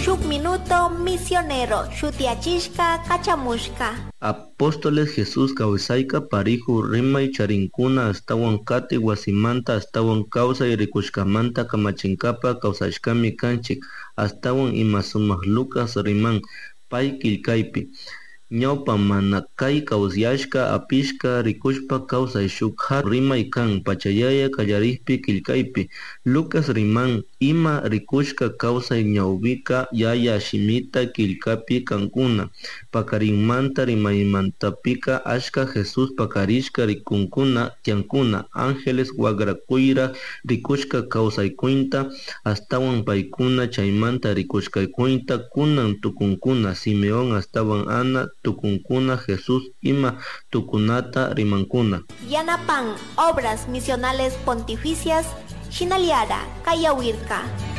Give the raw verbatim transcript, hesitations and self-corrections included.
shuk minuto misionero shutiachishka kachamushka. Apóstoles Jesús kawsayka parihu rimay charinkuna astawan kati wasimanta astawan kawsay rikushkamanta kamachinkapa kawsashkami kanchik astawan ima sumaq Lucas riman pay killkaypi ñawpa mana kay kawsayashka apishka rikushpa kawsay shuk hat rimay kan pachayaya kallarikpi killkaypi Lucas riman ima rikushka kawsay ñawbika yaya shimita killkapi kankuna pakarinmanta rimaymantapika ashka Jesús pakarishka rikunkuna tiankuna ángeles wagrakuyra rikushka kawsaykuyta astawan paykuna chaymanta rikushkaykuyta kunan tukunkuna Simeón astawan Ana tukunkuna Jesús ima tukunata rimankuna. Yanapan obras misionales pontificias Shinaliara Kayawirka.